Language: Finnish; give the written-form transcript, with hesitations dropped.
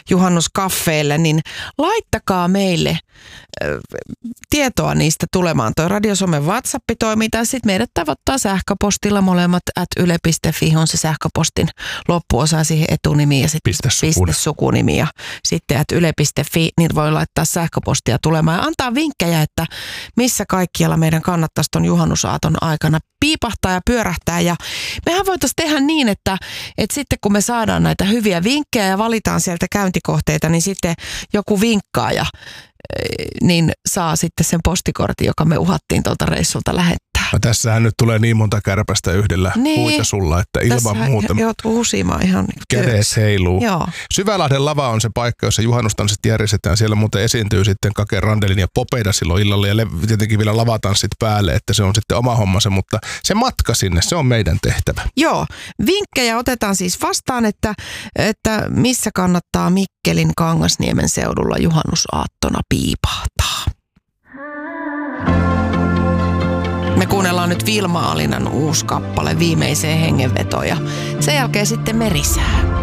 juhannuskaffeille, niin laittakaa meille tietoa niistä tulemaan. Toi Radio Suomen WhatsApp toimii, tai sitten meidät tavoittaa sähköpostilla molemmat @yle.fi on se sähköpostin loppuosa siihen etunimi ja sitten piste sukunimi ja sitten @yle.fi, niin voi laittaa sähköpostia tulemaan ja antaa vinkkejä, että missä kaikkialla meidän kannattaisi ton juhannusaaton aikana piipahtaa ja pyörähtää. Ja mehän voitaisiin tehdä niin, että sitten kun me saadaan näitä hyviä vinkkejä ja valitaan sieltä käyntikohteita, niin sitten joku vinkkaaja niin saa sitten sen postikortin, joka me uhattiin tuolta reissulta lähettää. No tässähän nyt tulee niin monta kärpästä yhdellä huitasulla, että ilman muuta joutuu husimaan ihan kädet heiluu. Joo. Syvälahden lava on se paikka, jossa juhannustanssit järjestetään. Siellä muuten esiintyy sitten Kake Randelin ja Popeida silloin illalla ja tietenkin vielä lavatanssit päälle, että se on sitten oma hommansa, mutta se matka sinne, se on meidän tehtävä. Joo, vinkkejä otetaan siis vastaan, että missä kannattaa Mikkelin Kangasniemen seudulla juhannusaattona piipahtaa. Me kuunnellaan nyt Vilma Alinan uusi kappale Viimeiseen hengenvetoon ja sen jälkeen sitten Merisää.